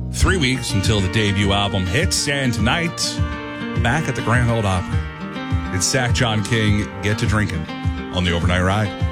3 weeks until the debut album hits, and tonight, back at the Grand Ole Opry. It's Sack John King, Get to Drinking on the Overnight Ride.